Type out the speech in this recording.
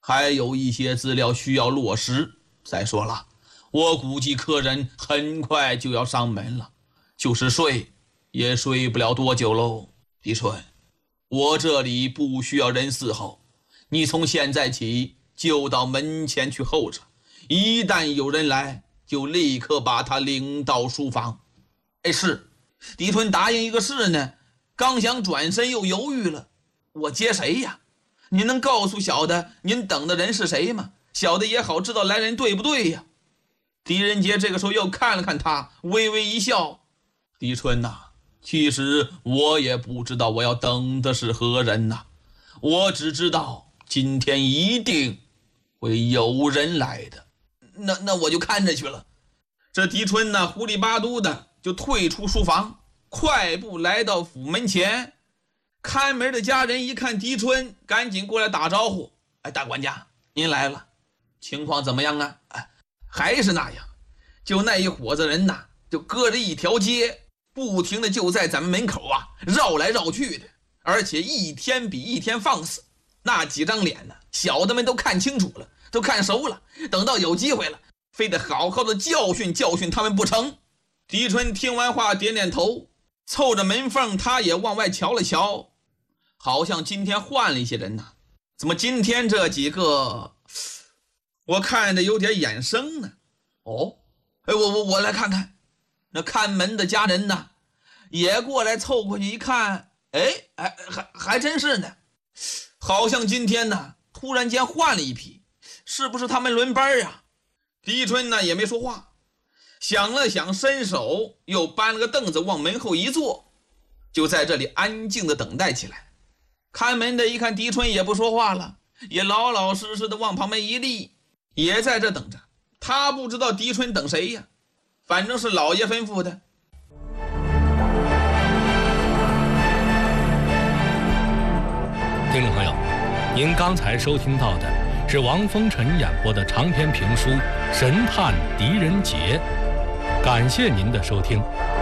还有一些资料需要落实。再说了，我估计客人很快就要上门了，就是睡也睡不了多久喽。狄春，我这里不需要人伺候，你从现在起就到门前去候着，一旦有人来，就立刻把他领到书房。是。狄春答应一个是呢，刚想转身又犹豫了，我接谁呀？您能告诉小的您等的人是谁吗？小的也好知道来人对不对呀。狄仁杰这个时候又看了看他，微微一笑，狄春呐，其实我也不知道我要等的是何人呐，我只知道今天一定会有人来的。那我就看着去了。这狄春呢，糊里巴嘟的就退出书房，快步来到府门前。看门的家人一看狄春，赶紧过来打招呼：大管家，您来了，情况怎么样啊？还是那样，就那一伙子人呐，就隔着一条街，不停的就在咱们门口啊绕来绕去的，而且一天比一天放肆。那几张脸呢，小的们都看清楚了，都看熟了，等到有机会了，非得好好的教训教训他们不成。狄春听完话点点头，凑着门缝他也往外瞧了瞧，好像今天换了一些人呐。怎么今天这几个我看着有点眼生呢？我来看看。那看门的家人呢也过来凑过去一看，还真是呢，好像今天呢突然间换了一批，是不是他们轮班啊？狄春呢也没说话，想了想，伸手又搬了个凳子往门后一坐，就在这里安静的等待起来。看门的一看狄春也不说话了，也老老实实的往旁边一立，也在这等着。他不知道狄春等谁呀，反正是老爷吩咐的。 听众朋友，您刚才收听到的是王风尘演播的长篇评书《神探狄仁杰》，感谢您的收听。